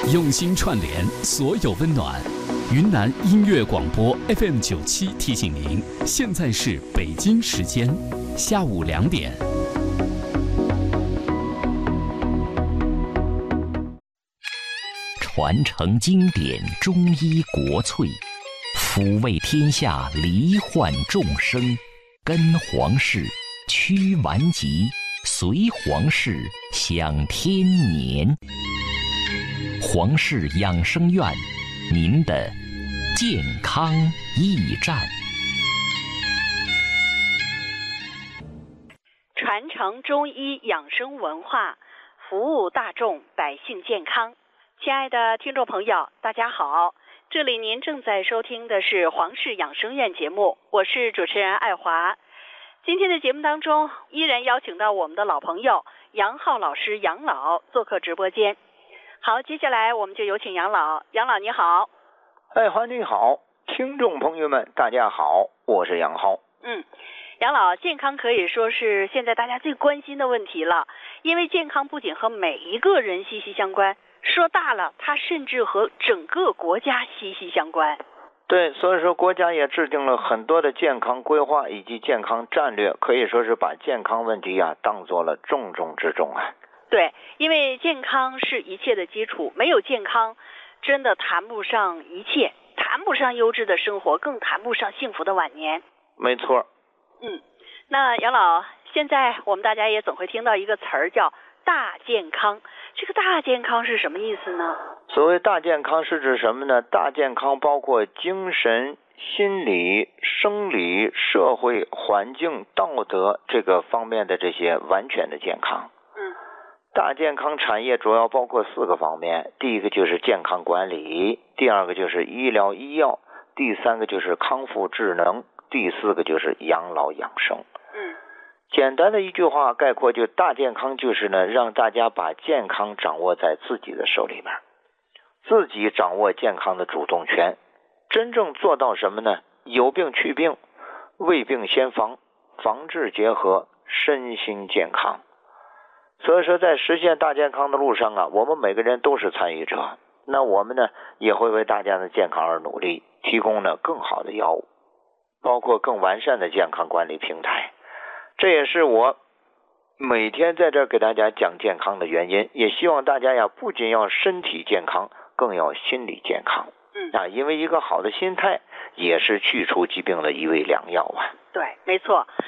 用心串联所有温暖。云南音乐广播 FM97提醒您，现在是北京时间下午2点。 传承经典中医国粹，抚慰天下罹患众生，跟皇室驱顽疾，随皇室享天年。皇室养生院，您的健康驿站。 传承中医养生文化，服务大众百姓健康。亲爱的听众朋友，大家好，这里您正在收听的是皇氏养生院节目，我是主持人爱华。今天的节目当中，依然邀请到我们的老朋友杨浩老师杨老做客直播间。好，接下来我们就有请杨老。杨老你好。 爱华你好，听众朋友们大家好，我是杨浩。 杨老，健康可以说是现在大家最关心的问题了，因为健康不仅和每一个人息息相关，说大了，它甚至和整个国家息息相关。 对，所以说国家也制定了很多的健康规划以及健康战略，可以说是把健康问题当做了重中之重啊。 对，因为健康是一切的基础，没有健康，真的谈不上一切，谈不上优质的生活，更谈不上幸福的晚年。 没错。 那杨老，现在我们大家也总会听到一个词儿叫大健康，这个大健康是什么意思呢？ 所谓大健康是指什么呢？大健康包括精神、心理、生理、社会、环境、道德这个方面的这些完全的健康。大健康产业主要包括4个方面，第一个就是健康管理，第二个就是医疗医药，第3个就是康复智能，第4个就是养老养生。简单的一句话概括，就大健康就是呢，让大家把健康掌握在自己的手里边，自己掌握健康的主动权，真正做到什么呢？有病去病，未病先防，防治结合，身心健康。所以说在实现大健康的路上我们每个人都是参与者，那我们呢也会为大家的健康而努力，提供呢更好的药物，包括更完善的健康管理平台。这也是我每天在这儿给大家讲健康的原因，也希望大家不仅要身体健康，更要心理健康。因为一个好的心态也是去除疾病的一味良药啊。 对，没错。